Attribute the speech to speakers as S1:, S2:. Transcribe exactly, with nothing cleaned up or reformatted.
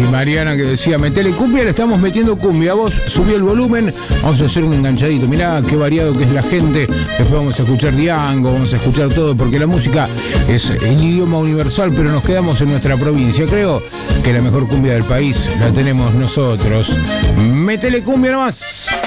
S1: Mariana que decía, metele cumbia, le estamos metiendo cumbia. Vos subí el volumen, vamos a hacer un enganchadito. Mirá qué variado que es la gente. Después vamos a escuchar Diango, vamos a escuchar todo, porque la música es el idioma universal, pero nos quedamos en nuestra provincia. Creo que la mejor cumbia del país la tenemos nosotros. Metele cumbia nomás.